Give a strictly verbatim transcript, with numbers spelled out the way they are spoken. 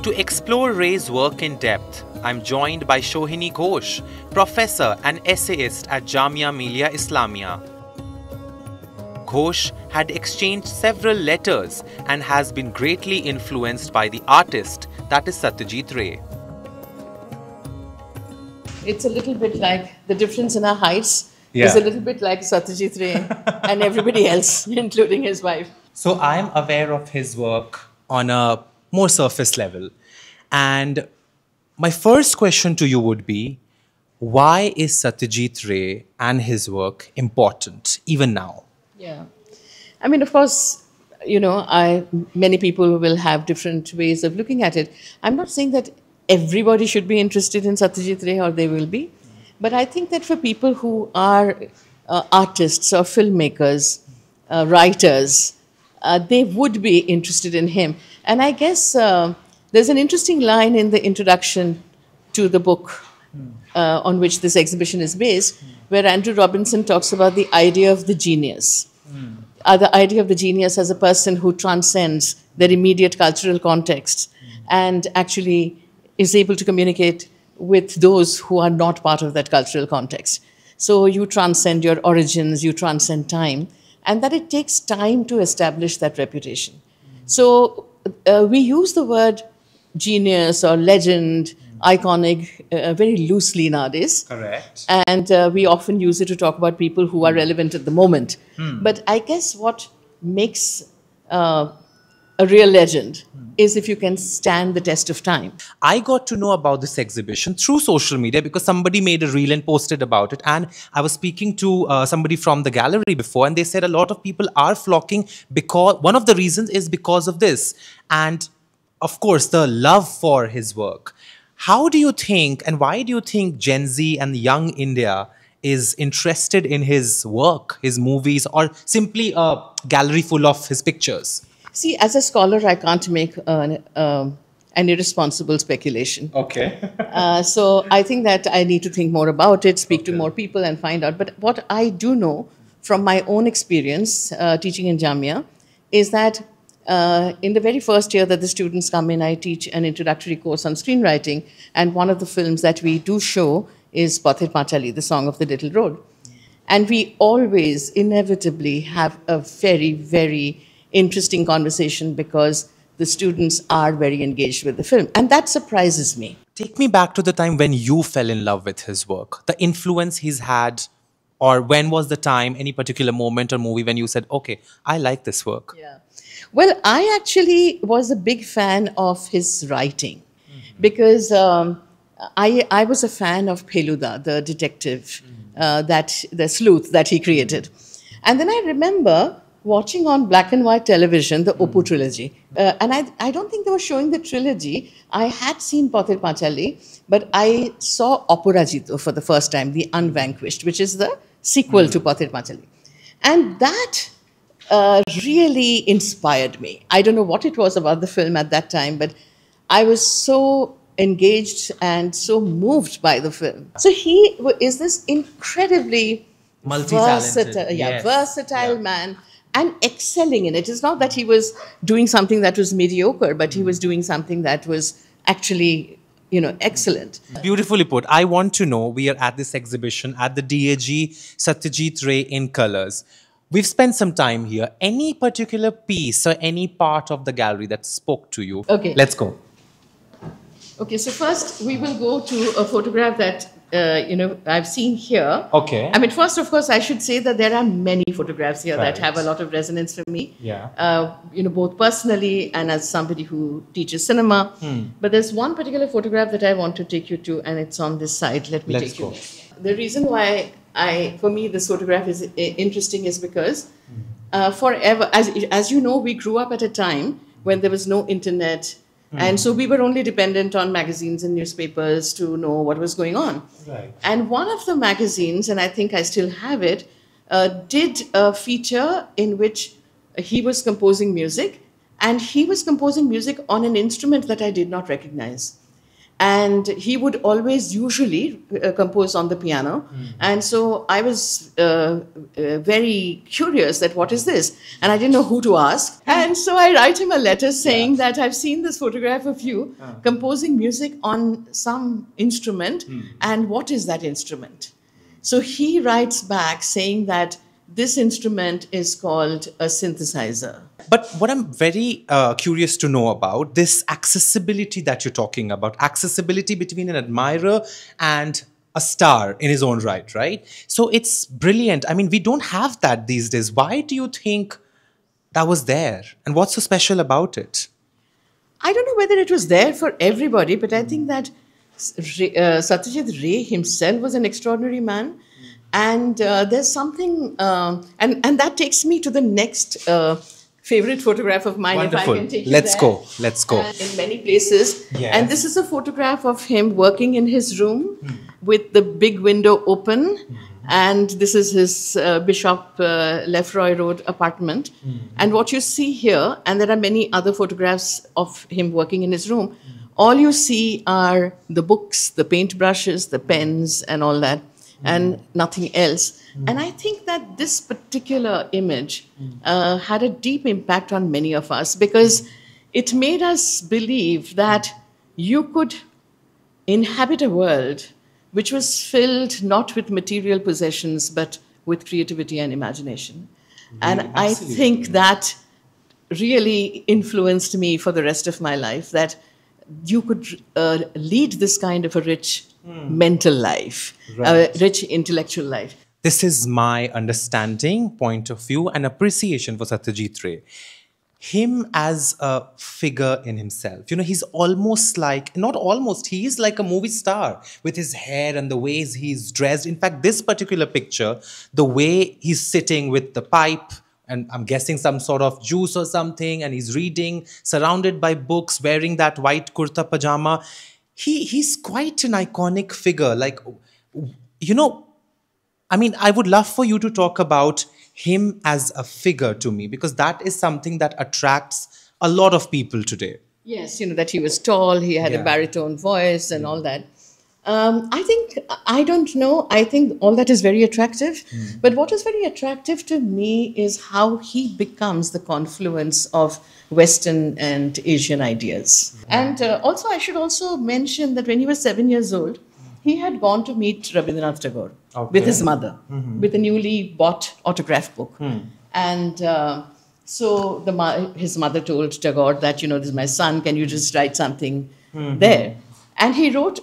To explore Ray's work in depth, I'm joined by Shohini Ghosh, professor and essayist at Jamia Millia Islamia. Ghosh had exchanged several letters and has been greatly influenced by the artist that is Satyajit Ray. It's a little bit like the difference in our heights yeah. is a little bit like Satyajit Ray and everybody else, including his wife. So I'm aware of his work on a more surface level. And my first question to you would be, why is Satyajit Ray and his work important even now? Yeah. I mean, of course, you know, I many people will have different ways of looking at it. I'm not saying that everybody should be interested in Satyajit Ray or they will be. But I think that for people who are uh, artists or filmmakers, uh, writers, uh, they would be interested in him. And I guess uh, there's an interesting line in the introduction to the book uh, on which this exhibition is based, where Andrew Robinson talks about the idea of the genius. Mm. Uh, the idea of the genius as a person who transcends their immediate cultural context mm. and actually is able to communicate with those who are not part of that cultural context. So you transcend your origins, you transcend time, and that it takes time to establish that reputation. Mm. So uh, we use the word genius or legend, mm. iconic, uh, very loosely nowadays. Correct. And uh, we often use it to talk about people who are relevant at the moment. Mm. But I guess what makes uh, a real legend mm. is if you can stand the test of time. I got to know about this exhibition through social media because somebody made a reel and posted about it. And I was speaking to uh, somebody from the gallery before, and they said a lot of people are flocking because one of the reasons is because of this. And of course, the love for his work. How do you think and why do you think Gen Z and young India is interested in his work, his movies, or simply a gallery full of his pictures? See, as a scholar, I can't make an, um, an irresponsible speculation. Okay. uh, so I think that I need to think more about it, speak okay. to more people and find out. But what I do know from my own experience uh, teaching in Jamia is that Uh, in the very first year that the students come in, I teach an introductory course on screenwriting, and one of the films that we do show is Pather Panchali, the Song of the Little Road. And we always inevitably have a very, very interesting conversation because the students are very engaged with the film, and that surprises me. Take me back to the time when you fell in love with his work, the influence he's had, or when was the time, any particular moment or movie when you said, okay, I like this work? Yeah. Well, I actually was a big fan of his writing mm-hmm. because um, I, I was a fan of Feluda, the detective, mm-hmm. uh, that the sleuth that he created. And then I remember watching on black and white television the mm-hmm. Oppu trilogy. Uh, and I, I don't think they were showing the trilogy. I had seen Pather Panchali, but I saw Aparajito for the first time, The Unvanquished, which is the sequel mm-hmm. to Pather Panchali. And that Uh, really inspired me. I don't know what it was about the film at that time, but I was so engaged and so moved by the film. So he is this incredibly versatile, yeah, yes. versatile yeah. man and excelling in it. It's not that he was doing something that was mediocre, but he was doing something that was actually, you know, excellent. Beautifully put. I want to know, we are at this exhibition at the D A G Satyajit Ray in Colors. We've spent some time here. Any particular piece or any part of the gallery that spoke to you? Okay. Let's go. Okay, so first we will go to a photograph that, uh, you know, I've seen here. Okay. I mean, first, of course, I should say that there are many photographs here right. that have a lot of resonance for me. Yeah. Uh, you know, both personally and as somebody who teaches cinema. Hmm. But there's one particular photograph that I want to take you to, and it's on this side. Let me Let's take go. you. The reason why I, for me, this photograph is interesting is because uh, forever, as, as you know, we grew up at a time when there was no internet. Mm. And so we were only dependent on magazines and newspapers to know what was going on. Right. And one of the magazines, and I think I still have it, uh, did a feature in which he was composing music, and he was composing music on an instrument that I did not recognize. And he would always usually uh, compose on the piano. And so I was uh, uh, very curious that what is this? And I didn't know who to ask. And so I write him a letter saying that I've seen this photograph of you composing music on some instrument. And what is that instrument? So he writes back saying that this instrument is called a synthesizer. But what I'm very uh, curious to know about, this accessibility that you're talking about, accessibility between an admirer and a star in his own right, right? So it's brilliant. I mean, we don't have that these days. Why do you think that was there? And what's so special about it? I don't know whether it was there for everybody, but I think that uh, Satyajit Ray himself was an extraordinary man. And uh, there's something, um, and, and that takes me to the next uh, favorite photograph of mine. Wonderful. If I can take Let's you go. Let's go. Uh, in many places. Yes. And this is a photograph of him working in his room with the big window open. And this is his uh, Bishop uh, Lefroy Road apartment. And what you see here, and there are many other photographs of him working in his room, all you see are the books, the paintbrushes, the pens, and all that. And nothing else. Mm. And I think that this particular image uh, had a deep impact on many of us because it made us believe that you could inhabit a world which was filled not with material possessions, but with creativity and imagination. Mm, and absolutely. I think that really influenced me for the rest of my life, that you could uh, lead this kind of a rich mm. mental life, right. a rich intellectual life. This is my understanding, point of view, and appreciation for Satyajit Ray. Him as a figure in himself. You know, he's almost like, not almost, he is like a movie star with his hair and the ways he's dressed. In fact, this particular picture, the way he's sitting with the pipe, and I'm guessing some sort of juice or something, and he's reading, surrounded by books, wearing that white kurta pajama. He, he's quite an iconic figure. Like, you know, I mean, I would love for you to talk about him as a figure to me, because that is something that attracts a lot of people today. Yes, you know, that he was tall, he had yeah. a baritone voice and yeah. all that. Um, I think, I don't know, I think all that is very attractive. Mm. But what is very attractive to me is how he becomes the confluence of Western and Asian ideas. Mm. And uh, also, I should also mention that when he was seven years old, he had gone to meet Rabindranath Tagore okay. with his mother, mm-hmm. with a newly bought autograph book. Mm. And uh, so the his mother told Tagore that, you know, this is my son, can you just write something mm-hmm. there? And he wrote